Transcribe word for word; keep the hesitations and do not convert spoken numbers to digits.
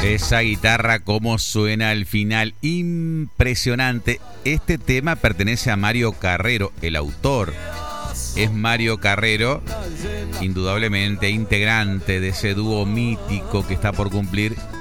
Esa guitarra, cómo suena al final, impresionante. Este tema pertenece a Mario Carrero, el autor. Es Mario Carrero, indudablemente integrante de ese dúo mítico que está por cumplir